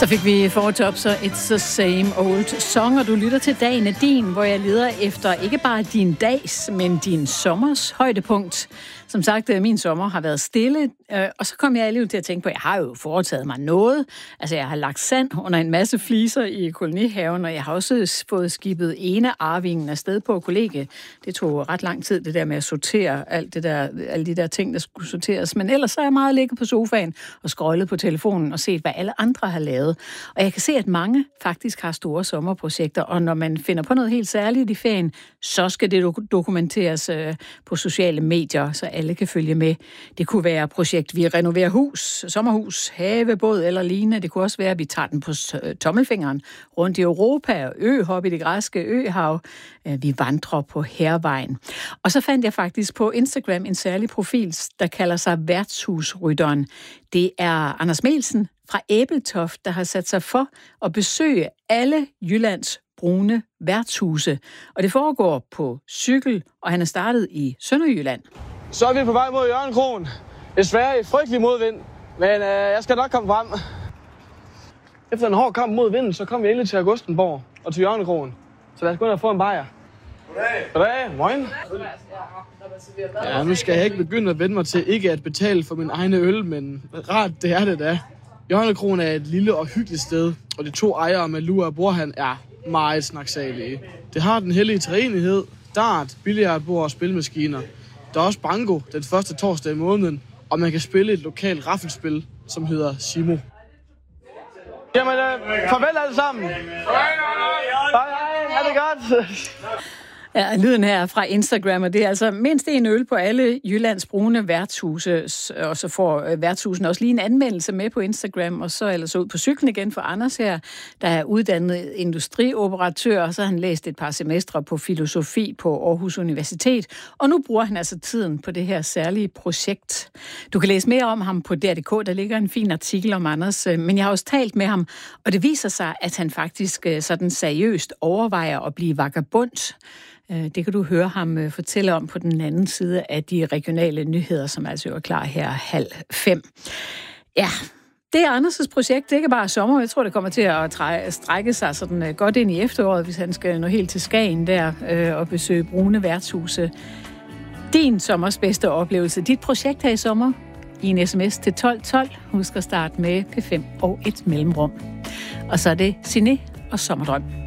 Så fik vi fortop, så It's the Same Old Song, og du lytter til Dagen er din, hvor jeg leder efter ikke bare din dags, men din sommers højdepunkt. Som sagt, min sommer har været stille, og så kom jeg alligevel til at tænke på, at jeg har jo foretaget mig noget. Altså, jeg har lagt sand under en masse fliser i kolonihaven, og jeg har også fået skibet ene arvingen afsted på kollegie. Det tog ret lang tid, det der med at sortere alle de der ting, der skulle sorteres. Men ellers så er jeg meget ligget på sofaen og scrollet på telefonen og set, hvad alle andre har lavet. Og jeg kan se, at mange faktisk har store sommerprojekter, og når man finder på noget helt særligt i ferien, så skal det dokumenteres på sociale medier, så alle kan følge med. Det kunne være projekt, vi renoverer hus, sommerhus, havebåd eller lignende. Det kunne også være, at vi tager den på tommelfingeren rundt i Europa, øhop i det græske øhav. Vi vandrer på Hærvejen. Og så fandt jeg faktisk på Instagram en særlig profil, der kalder sig Værtshusrytteren. Det er Anders Melsen fra Æbeltoft, der har sat sig for at besøge alle Jyllands brune værtshuse. Og det foregår på cykel, og han er startet i Sønderjylland. Så er vi på vej mod Jørgenkroen. Desværre i frygtelig modvind, men jeg skal nok komme frem. Efter en hård kamp mod vinden, så kom vi endelig til Augustenborg og til Jørgenkroen. Så lad os gå ind og få en bajer. Goddag. Moin. Ja, nu skal jeg ikke begynde at vende mig til ikke at betale for min egne øl, men rart det er det da. Jørgenkroen er et lille og hyggeligt sted, og de to ejere med Lua og Borhan er meget snaksalige. Det har den hellige træenighed, dart, billiardbord og spilmaskiner. Der er også banko den første torsdag i måneden, og man kan spille et lokalt raffelspil, som hedder Simo. Jamen, farvel alle sammen. Hej, ha' det godt. Ja, lyden her fra Instagram, og det er altså mindst en øl på alle Jyllands brune værtshuse, og så får værtshusene også lige en anmeldelse med på Instagram, og så ellers ud på cyklen igen for Anders her, der er uddannet industrioperatør, og så har han læst et par semestre på filosofi på Aarhus Universitet, og nu bruger han altså tiden på det her særlige projekt. Du kan læse mere om ham på DR.dk, der ligger en fin artikel om Anders, men jeg har også talt med ham, og det viser sig, at han faktisk sådan seriøst overvejer at blive vagabond. Det kan du høre ham fortælle om på den anden side af de regionale nyheder, som altså er klar her 4:30. Ja, det er Anders' projekt. Det er ikke bare sommer. Jeg tror, det kommer til at strække sig sådan godt ind i efteråret, hvis han skal nå helt til Skagen der og besøge brune værtshuse. Din sommers bedste oplevelse. Dit projekt her i sommer i en sms til 1212. Husk at starte med P5 og et mellemrum. Og så er det Siné og Sommerdrøm.